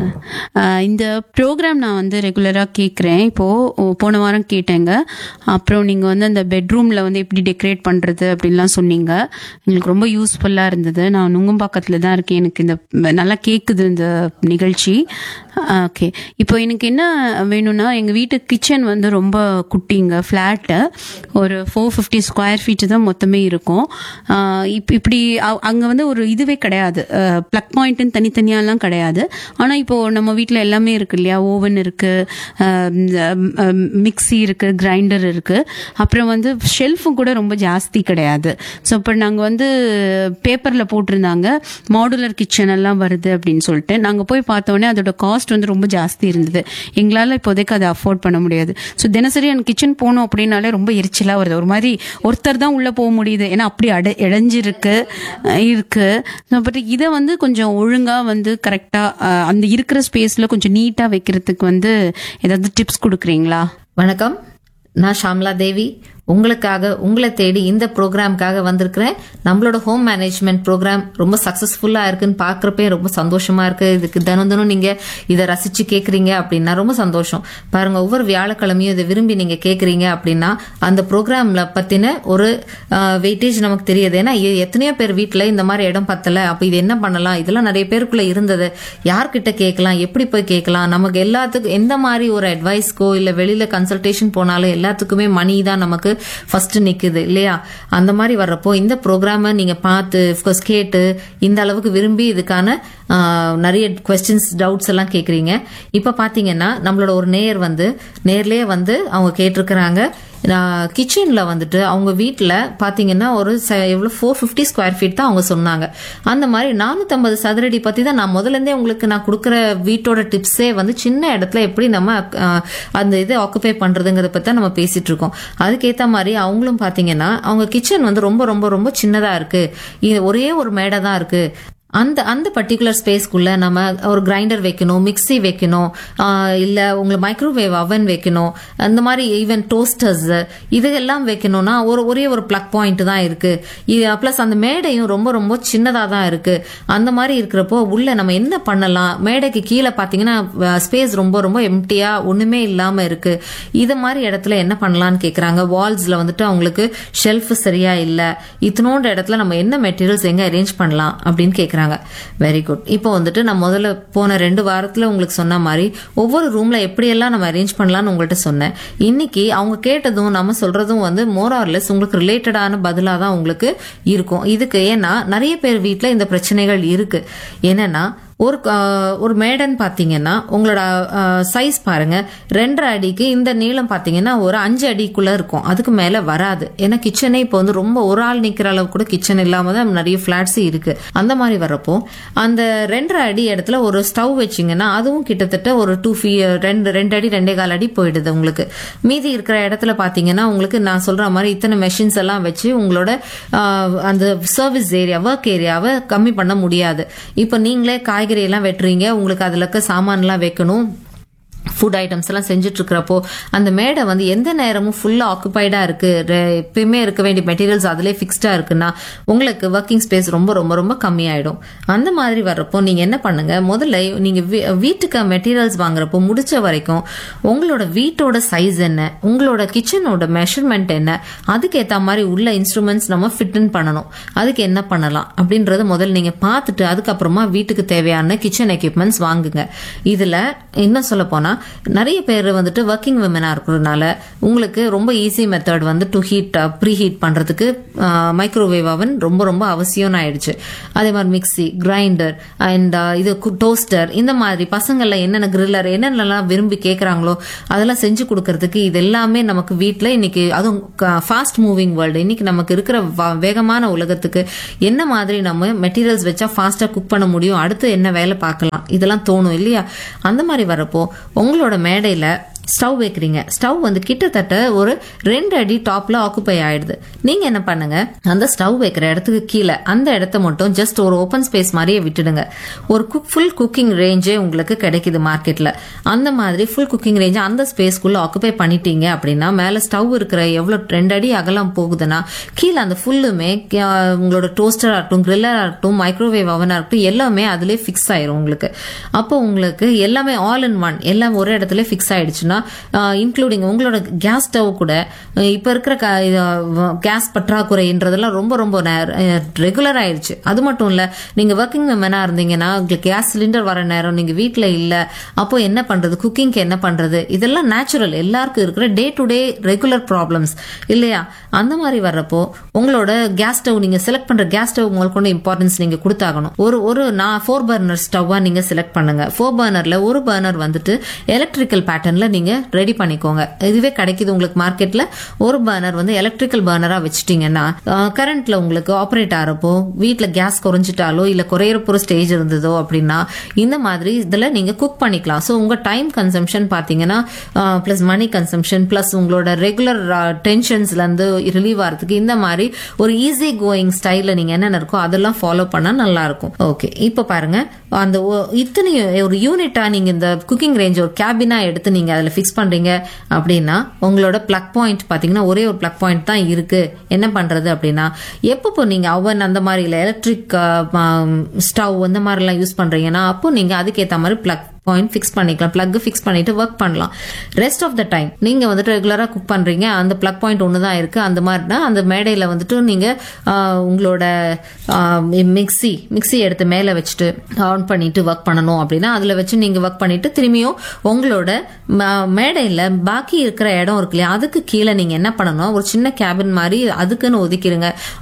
இந்த ப்ரோக்ராம் நான் வந்து ரெகுலராக கேட்குறேன். இப்போது போன வாரம் கேட்டேங்க. அப்புறம் நீங்கள் வந்து அந்த பெட்ரூமில் வந்து எப்படி டெக்கரேட் பண்ணுறது அப்படின்லாம் சொன்னீங்க. எங்களுக்கு ரொம்ப யூஸ்ஃபுல்லாக இருந்தது. நான் நுங்கம்பாக்கத்தில் தான் இருக்கேன். எனக்கு இந்த நல்லா கேட்குது இந்த நிகழ்ச்சி. ஓகே, இப்போ எனக்கு என்ன வேணும்னா, எங்கள் வீட்டு கிச்சன் வந்து ரொம்ப குட்டிங்க, ஃப்ளாட்டு. ஒரு 450 ஸ்கொயர் ஃபீட்டு தான் மொத்தமே இருக்கும். இப்படி அங்கே வந்து ஒரு இதுவே கிடையாது, ப்ளக் பாயிண்ட்டுன்னு தனித்தனியாலாம் கிடையாது. ஆனால் இப்போது நம்ம வீட்டில் எல்லாமே இருக்குது இல்லையா, ஓவன் இருக்குது, மிக்ஸி இருக்குது, கிரைண்டர் இருக்குது. அப்புறம் வந்து ஷெல்ஃபும் கூட ரொம்ப ஜாஸ்தி கிடையாது. ஸோ இப்போ நாங்கள் வந்து பேப்பரில் போட்டிருந்தாங்க மாடுலர் கிச்சன் எல்லாம் வருது அப்படின்னு சொல்லிட்டு. நாங்கள் போய் பார்த்தோன்னே அதோட காஸ்ட் வந்து ரொம்ப ஜாஸ்தி இருந்தது. எங்களால் இப்போதைக்கு அதை அஃபோர்ட் பண்ண முடியாது. ஸோ தினசரி எனக்கு கிச்சன் போகணும் அப்படின்னாலே ரொம்ப எரிச்சலாக வருது. ஒரு மாதிரி ஒருத்தர் தான் உள்ளே போக முடியுது, ஏன்னா அப்படி இடைஞ்சிருக்கு இருக்கு. பட் இதை வந்து கொஞ்சம் ஒழுங்காக வந்து கரெக்டாக அந்த இருக்கிற ஸ்பேஸில் கொஞ்சம் நீட்டாக வைக்கிறதுக்கு வந்து ஏதாவது டிப்ஸ் கொடுக்குறீங்களா? வணக்கம், நான் ஷாம்லா தேவி. உங்களை தேடி இந்த ப்ரோக்ராம்காக வந்திருக்கிறேன். நம்மளோட ஹோம் மேனேஜ்மெண்ட் ப்ரோக்ராம் ரொம்ப சக்சஸ்ஃபுல்லா இருக்குன்னு பாக்குறப்பே ரொம்ப சந்தோஷமா இருக்கு. இதுக்கு தினம் நீங்க இதை ரசிச்சு கேக்குறீங்க அப்படின்னா ரொம்ப சந்தோஷம். பாருங்க, ஒவ்வொரு வியாழக்கிழமையும் இதை விரும்பி நீங்க கேக்குறீங்க அப்படின்னா அந்த ப்ரோக்ராம்ல பத்தின ஒரு வெயிட்டேஜ் நமக்கு தெரியுது. ஏன்னா எத்தனையோ பேர் வீட்டுல இந்த மாதிரி இடம் பத்தல, அப்ப இது என்ன பண்ணலாம், இதெல்லாம் நிறைய பேருக்குள்ள இருந்தது. யார்கிட்ட கேட்கலாம், எப்படி போய் கேட்கலாம், நமக்கு எல்லாத்துக்கும் எந்த மாதிரி ஒரு அட்வைஸ்க்கோ இல்ல வெளியில கன்சல்டேஷன் போனாலும் எல்லாத்துக்குமே மணி தான் நமக்கு ஃபர்ஸ்ட் நிக்குது இல்லையா? அந்த மாதிரி வர்றப்போ இந்த ப்ரோக்ராம நீங்க பார்த்து கேட்டு இந்த அளவுக்கு விரும்பி இதுக்கான நிறைய கொஸ்டின்ஸ் டவுட்ஸ் எல்லாம் கேக்குறீங்க. இப்ப பாத்தீங்கன்னா நம்மளோட ஒரு நேயர் வந்து நேர்லயே வந்து அவங்க கேட்டிருக்கிறாங்க. கிச்சன்ல வந்துட்டு அவங்க வீட்டுல பாத்தீங்கன்னா ஒரு எவ்வளவு 450 ஸ்கொயர் ஃபீட் தான் அவங்க சொன்னாங்க. அந்த மாதிரி 450 சதுரடி பத்தி தான் நான் முதல்ல இருந்தே உங்களுக்கு நான் கொடுக்குற வீட்டோட டிப்ஸே வந்து சின்ன இடத்துல எப்படி நம்ம அந்த இதை ஆக்குபை பண்றதுங்கிறத பத்தி தான் நம்ம பேசிட்டு இருக்கோம். அதுக்கேத்த மாதிரி அவங்களும் பாத்தீங்கன்னா அவங்க கிச்சன் வந்து ரொம்ப ரொம்ப ரொம்ப சின்னதா இருக்கு, ஒரே ஒரு மேடை தான் இருக்கு. அந்த பர்டிகுலர் ஸ்பேஸ்க்குள்ள நம்ம ஒரு கிரைண்டர் வைக்கணும், மிக்ஸி வைக்கணும், இல்ல உங்களுக்கு மைக்ரோவேவ் அவன் வைக்கணும், அந்த மாதிரி ஈவன் டோஸ்டர்ஸ் இதெல்லாம் வைக்கணும்னா ஒரே ஒரு பிளக் பாயிண்ட் தான் இருக்கு. பிளஸ் அந்த மேடையும் ரொம்ப ரொம்ப சின்னதா தான் இருக்கு. அந்த மாதிரி இருக்கிறப்போ உள்ள நம்ம என்ன பண்ணலாம், மேடைக்கு கீழே பாத்தீங்கன்னா ஸ்பேஸ் ரொம்ப ரொம்ப எம்டியா ஒண்ணுமே இல்லாம இருக்கு. இது மாதிரி இடத்துல என்ன பண்ணலாம்னு கேக்குறாங்க. வால்ஸ்ல வந்துட்டு அவங்களுக்கு ஷெல்ஃப் சரியா இல்ல, இத்தனோட இடத்துல நம்ம என்ன மெட்டீரியல்ஸ் எங்க அரேஞ்ச் பண்ணலாம் அப்படின்னு கேக்குறாங்க. Very good. இப்போ வந்துட்டு நான் முதல்ல போன 2 வாரத்துல உங்களுக்கு சொன்ன மாதிரி ஒவ்வொரு ரூம்ல எப்படியெல்லாம் நம்ம அரேஞ்ச் பண்ணலாம்னு உங்கள்கிட்ட சொன்னேன். இன்னைக்கு அவங்க கேட்டதும் நம்ம சொல்றதும் வந்து மோர் ஆர் லெஸ் உங்களுக்கு ரிலேட்டடான பதிலா தான் உங்களுக்கு இருக்கும். இதுக்கு ஏன்னா நிறைய பேர் வீட்டுல இந்த பிரச்சனைகள் இருக்கு. என்னன்னா ஒரு மேடன் பாத்தீங்கன்னா உங்களோட சைஸ் பாருங்க, 2.5 அடிக்கு இந்த நீளம் பாத்தீங்கன்னா ஒரு 5 அடிக்குள்ள இருக்கும், அதுக்கு மேல வராது. ஏன்னா கிச்சனே இப்போ வந்து ரொம்ப ஒரு ஆள் நிக்கிற அளவு கூட கிச்சன் இல்லாம தான் நிறைய பிளாட்ஸ் இருக்கு. அந்த மாதிரி வர்றப்போ அந்த 2.5 அடி இடத்துல ஒரு ஸ்டவ் வச்சிங்கன்னா அதுவும் கிட்டத்தட்ட ஒரு 2 அடி 2.25 அடி போயிடுது உங்களுக்கு. மீதி இருக்கிற இடத்துல பாத்தீங்கன்னா உங்களுக்கு நான் சொல்ற மாதிரி இத்தனை மெஷின்ஸ் எல்லாம் வச்சு உங்களோட அந்த சர்வீஸ் ஏரியா, ஒர்க் ஏரியாவை கம்மி பண்ண முடியாது. இப்ப நீங்களே காய்கறி எல்லாம் வெட்டுறீங்க, உங்களுக்கு அதுல இருக்க சாமான் எல்லாம் வைக்கணும், ஃபுட் ஐட்டம்ஸ் எல்லாம் செஞ்சுட்டு இருக்கிறப்போ அந்த மேடை வந்து எந்த நேரமும் ஃபுல்லா ஆக்குபைடா இருக்கு, எப்பயுமே இருக்க வேண்டிய மெட்டீரியல்ஸ் அதுல பிக்ஸ்டா இருக்குன்னா உங்களுக்கு ஒர்க்கிங் ஸ்பேஸ் ரொம்ப ரொம்ப ரொம்ப கம்மியாயிடும். அந்த மாதிரி வர்றப்போ நீங்க என்ன பண்ணுங்க, முதல்ல நீங்க வீட்டுக்கு மெட்டீரியல்ஸ் வாங்குறப்போ முடிச்ச வரைக்கும் உங்களோட வீட்டோட சைஸ் என்ன, உங்களோட கிச்சனோட மெஷர்மெண்ட் என்ன, அதுக்கேற்ற மாதிரி உள்ள இன்ஸ்ட்ருமெண்ட்ஸ் நம்ம ஃபிட் இன் பண்ணணும். அதுக்கு என்ன பண்ணலாம் அப்படின்றத முதல்ல நீங்க பார்த்துட்டு அதுக்கப்புறமா வீட்டுக்கு தேவையான கிச்சன் எக்யூப்மெண்ட்ஸ் வாங்குங்க. இதுல இன்னும் சொல்ல போனா நிறைய பேர் வந்துட்டு ஒர்க்கிங் விமனா இருக்கிறதுனால உங்களுக்கு ரொம்ப ஈஸி மெத்தட் வந்து டு ஹீட் ப்ரீ ஹீட் பண்றதுக்கு மைக்ரோவேவ் அவன் ரொம்ப ரொம்ப அவசியம் ஆயிடுச்சு. அதே மாதிரி மிக்ஸி, கிரைண்டர் அண்ட் இது டோஸ்டர், இந்த மாதிரி பசங்கள்ல என்னென்ன கிரில்லர் என்னென்னலாம் விரும்பி கேட்கறாங்களோ அதெல்லாம் செஞ்சு கொடுக்கறதுக்கு இது எல்லாமே நமக்கு வீட்டுல இன்னைக்கு, அதுவும் ஃபாஸ்ட் மூவிங் வேர்ல்டு, இன்னைக்கு நமக்கு இருக்கிற வேகமான உலகத்துக்கு என்ன மாதிரி நம்ம மெட்டீரியல்ஸ் வச்சா ஃபாஸ்டா குக் பண்ண முடியும், அடுத்து என்ன வேலை பார்க்கலாம், இதெல்லாம் தோணும் இல்லையா? அந்த மாதிரி வரப்போ உங்களோட மேடையில ஸ்டவ் வைக்கிறீங்க. ஸ்டவ் வந்து கிட்டத்தட்ட ஒரு 2 அடி டாப்ல ஆக்குபை ஆயிடுது. நீங்க என்ன பண்ணுங்க, அந்த ஸ்டவ் வைக்கிற இடத்துக்கு கீழே அந்த இடத்த மட்டும் ஜஸ்ட் ஒரு ஓப்பன் ஸ்பேஸ் மாதிரியே விட்டுடுங்க. ஒரு ஃபுல் குக்கிங் ரேஞ்சே உங்களுக்கு கிடைக்குது மார்க்கெட்ல. அந்த மாதிரி ஃபுல் குக்கிங் ரேஞ்ச் அந்த ஸ்பேஸ்க்குள்ள ஆக்குபை பண்ணிட்டீங்க அப்படின்னா மேல ஸ்டவ் இருக்கிற எவ்வளவு 2 அடி அகலம் போகுதுன்னா கீழே அந்த ஃபுல்லுமே உங்களோட டோஸ்டரா இருக்கட்டும், கிரில்லரா இருக்கட்டும், மைக்ரோவேவ் அவனா இருக்கட்டும் எல்லாமே அதுலயே ஃபிக்ஸ் ஆயிரும் உங்களுக்கு. அப்போ உங்களுக்கு எல்லாமே ஆல் இன் ஒன் எல்லாம் ஒரு இடத்துல ஃபிக்ஸ் ஆயிடுச்சுன்னா இன்க்ளூடிங் உங்களோட கேஸ் ஸ்டவ் கூட இப்ப இருக்கிற கேஸ் பற்றாக்குறைன்றதெல்லாம் ரொம்ப ரொம்ப ரெகுலர் ஆயிடுச்சு. அது மட்டும் இல்ல, நீங்க ஒர்க்கிங் விமனா இருந்தீங்கன்னா உங்களுக்கு கேஸ் சிலிண்டர் வர நேரம் நீங்க வீட்டுல இல்ல, அப்போ என்ன பண்றது, குக்கிங்க்கு என்ன பண்றது, இதெல்லாம் நேச்சுரல் எல்லாருக்கும் இருக்கிற day to day regular problems இல்லையா? அந்த மாதிரி வர்றப்போ உங்களோட கேஸ் ஸ்டவ் நீங்க செலக்ட் பண்ற கேஸ் ஸ்டவ் உங்களுக்கு கொண்டு இம்பார்ட்டன்ஸ் நீங்க கொடுத்தாகணும். ஒரு 4 பர்னர் ஸ்டவ்வா நீங்க செலக்ட் பண்ணுங்க. 4 பர்னர்ல ஒரு பர்னர் வந்துட்டு எலக்ட்ரிக்கல் பேட்டர்ன்ல நீங்க ரெடி பண்ணிக்கோங்க. இதுவே கிடைக்குது உங்களுக்கு மார்க்கெட்ல. ஒரு பர்னர் வந்து எலக்ட்ரிக்கல் பர்னரா வச்சுட்டீங்கன்னா கரண்ட்ல உங்களுக்கு ஆப்ரேட் ஆறப்போ வீட்டுல கேஸ் குறைஞ்சிட்டாலோ இல்ல குறையிற போற ஸ்டேஜ் இருந்ததோ அப்படின்னா இந்த மாதிரி இதுல நீங்க குக் பண்ணிக்கலாம். சோ உங்க டைம் கன்சம்ஷன் பாத்தீங்கன்னா பிளஸ் மணி கன்சம்ஷன் பிளஸ் உங்களோட ரெகுலர் டென்ஷன்ஸ்ல இருந்து ரிலீவ் ஆகிறதுக்கு இந்த மாதிரி ஒரு ஈஸி கோயிங் ஸ்டைல்ல நீங்க என்னென்ன இருக்கோ அதெல்லாம் ஃபாலோ பண்ணா நல்லா இருக்கும். ஓகே, இப்ப பாருங்க, அந்த இத்தனை ஒரு யூனிட்டா நீங்க இந்த குக்கிங் ரேஞ்ச் ஒரு கேபினா எடுத்து நீங்க அதுல ஃபிக்ஸ் பண்றீங்க அப்படின்னா உங்களோட பிளக் பாயிண்ட் பாத்தீங்கன்னா ஒரே ஒரு பிளக் பாயிண்ட் தான் இருக்கு. என்ன பண்றது அப்படின்னா எப்போ நீங்க அவன் அந்த மாதிரி இல்ல எலக்ட்ரிக் ஸ்டவ் அந்த மாதிரி எல்லாம் யூஸ் பண்றீங்கன்னா அப்போ நீங்க அதுக்கேற்ற மாதிரி பிளக் பாயிண்ட் ஃபிக்ஸ் பண்ணிக்கலாம். பிளக் ஃபிக்ஸ் பண்ணிட்டு ஒர்க் பண்ணலாம். ரெஸ்ட் ஆஃப் த டைம் நீங்க வந்துட்டு ரெகுலரா குக் பண்றீங்க, அந்த பிளக் பாயிண்ட் ஒண்ணுதான் இருக்கு. அந்த மாதிரினா அந்த மேடையில வந்துட்டு நீங்க உங்களோட மிக்ஸி எடுத்து மேல வச்சுட்டு ஆன் பண்ணிட்டு ஒர்க் பண்ணணும் அப்படின்னா அதுல வச்சு நீங்க ஒர்க் பண்ணிட்டு திரும்பியும் உங்களோட மேடையில பாக்கி இருக்கிற இடம் இருக்கு இல்லையா, அதுக்கு கீழே நீங்க என்ன பண்ணணும், ஒரு சின்ன கேபின் மாதிரி அதுக்குன்னு ஒதுக்கிடுங்க.